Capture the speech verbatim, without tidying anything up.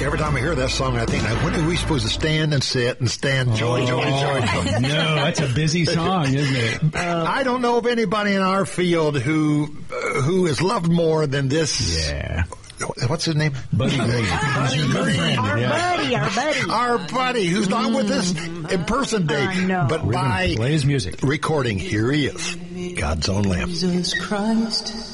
Every time I hear that song, I think, when are we supposed to stand and sit and stand, joy, joy, joy? Oh, no, that's a busy song, isn't it? Uh, I don't know of anybody in our field who uh, who is loved more than this. Yeah. What's his name? Buddy Green. Buddy Green. Our Yeah. buddy, our buddy. Our buddy, who's not with us in person day, I know. but We're by gonna play his music. recording. Here he is, God's own Lamb. Jesus Christ.